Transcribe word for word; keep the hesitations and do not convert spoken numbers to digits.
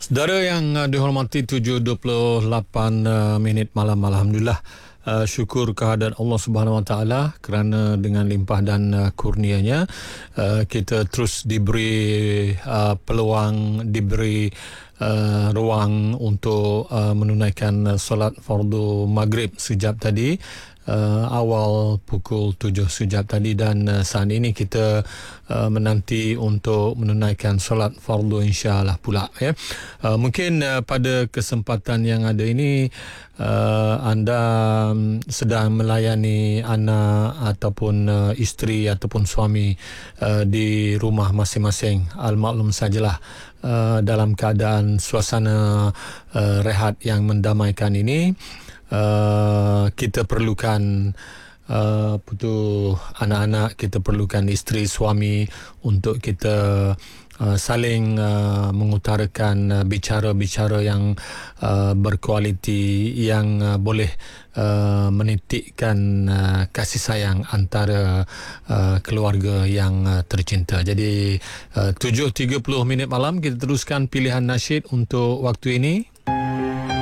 Saudara yang uh, dihormati, tujuh dua puluh lapan uh, minit malam. Alhamdulillah, uh, syukur kehadirat Allah Subhanahu Wa Taala kerana dengan limpah dan uh, kurnianya uh, kita terus diberi uh, peluang, diberi uh, ruang untuk uh, menunaikan uh, solat fardu maghrib sekejap tadi. Uh, awal pukul tujuh sekejap tadi, dan uh, saat ini kita uh, menanti untuk menunaikan solat fardu insya-Allah pula ya. Uh, mungkin uh, pada kesempatan yang ada ini uh, anda um, sedang melayani anak ataupun uh, isteri ataupun suami uh, di rumah masing-masing. Al-maklum sajalah uh, dalam keadaan suasana uh, rehat yang mendamaikan ini, Uh, kita perlukan uh, putu anak-anak, kita perlukan isteri suami untuk kita uh, saling uh, mengutarakan uh, bicara-bicara yang uh, berkualiti, yang uh, boleh uh, menitikkan uh, kasih sayang antara uh, keluarga yang uh, tercinta. Jadi uh, tujuh tiga puluh minit malam kita teruskan pilihan nasyid untuk waktu ini.